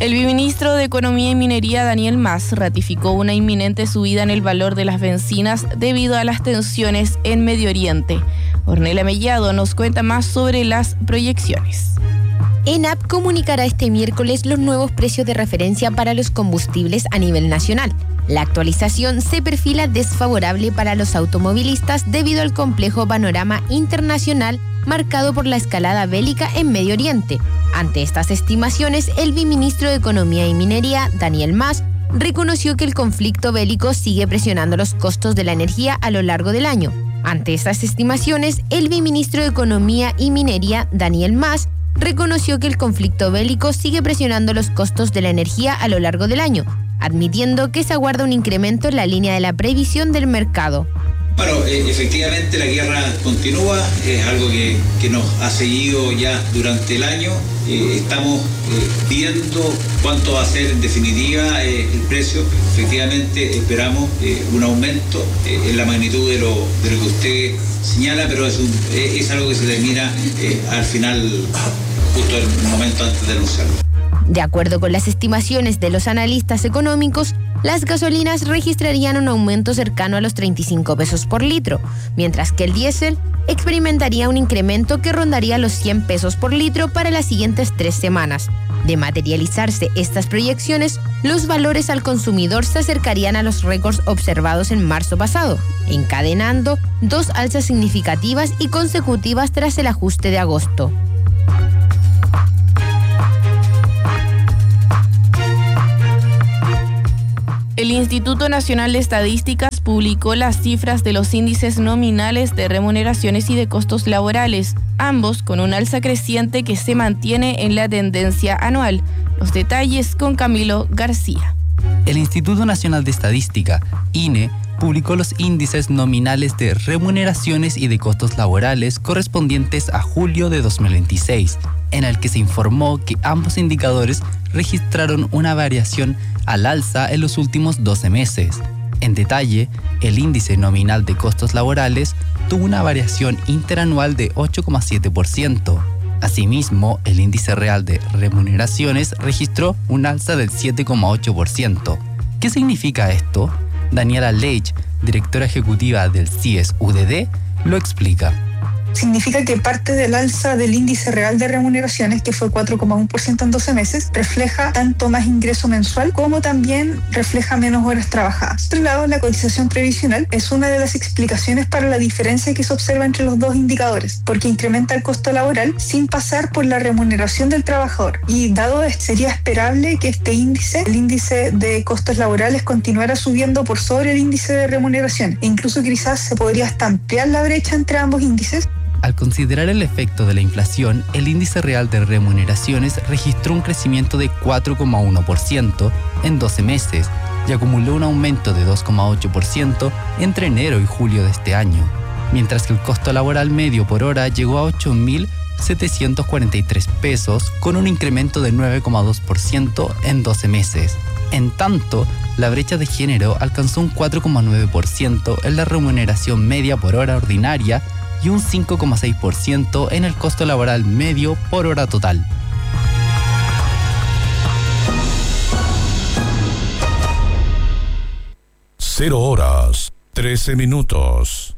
El viceministro de Economía y Minería, Daniel Mas, ratificó una inminente subida en el valor de las bencinas debido a las tensiones en Medio Oriente. Ornella Mellado nos cuenta más sobre las proyecciones. ENAP comunicará este miércoles los nuevos precios de referencia para los combustibles a nivel nacional. La actualización se perfila desfavorable para los automovilistas debido al complejo panorama internacional marcado por la escalada bélica en Medio Oriente. Ante estas estimaciones, el viceministro de Economía y Minería, Daniel Mas, reconoció que el conflicto bélico sigue presionando los costos de la energía a lo largo del año. Ante estas estimaciones, el viceministro de Economía y Minería, Daniel Mas, reconoció que el conflicto bélico sigue presionando los costos de la energía a lo largo del año, admitiendo que se aguarda un incremento en la línea de la previsión del mercado. Bueno, efectivamente la guerra continúa, es algo que nos ha seguido ya durante el añlo. Estamos viendo cuánto va a ser en definitiva el precio. Efectivamente esperamos un aumento en la magnitud de lo que usted señala, pero es algo que se termina al final, justo en el momento antes de anunciarlo. De acuerdo con las estimaciones de los analistas económicos, las gasolinas registrarían un aumento cercano a los 35 pesos por litro, mientras que el diésel experimentaría un incremento que rondaría los 100 pesos por litro para las siguientes 3 semanas. De materializarse estas proyecciones, los valores al consumidor se acercarían a los récords observados en marzo pasado, encadenando 2 alzas significativas y consecutivas tras el ajuste de agosto. El Instituto Nacional de Estadísticas publicó las cifras de los índices nominales de remuneraciones y de costos laborales, ambos con un alza creciente que se mantiene en la tendencia anual. Los detalles con Camilo García. El Instituto Nacional de Estadística, INE, publicó los índices nominales de remuneraciones y de costos laborales correspondientes a julio de 2026, en el que se informó que ambos indicadores registraron una variación al alza en los últimos 12 meses. En detalle, el índice nominal de costos laborales tuvo una variación interanual de 8,7%. Asimismo, el índice real de remuneraciones registró un alza del 7,8%. ¿Qué significa esto? Daniela Leitch, directora ejecutiva del CIES-UDD, lo explica. Significa que parte del alza del índice real de remuneraciones, que fue 4,1% en 12 meses, refleja tanto más ingreso mensual como también refleja menos horas trabajadas. Por otro lado, la cotización previsional es una de las explicaciones para la diferencia que se observa entre los dos indicadores, porque incrementa el costo laboral sin pasar por la remuneración del trabajador. Y dado esto, sería esperable que este índice, el índice de costos laborales, continuara subiendo por sobre el índice de remuneración. E incluso quizás se podría hasta ampliar la brecha entre ambos índices. Al considerar el efecto de la inflación, el índice real de remuneraciones registró un crecimiento de 4,1% en 12 meses y acumuló un aumento de 2,8% entre enero y julio de este año, mientras que el costo laboral medio por hora llegó a 8.743 pesos con un incremento de 9,2% en 12 meses. En tanto, la brecha de género alcanzó un 4,9% en la remuneración media por hora ordinaria y un 5,6% en el costo laboral medio por hora total. 0 horas, 13 minutos.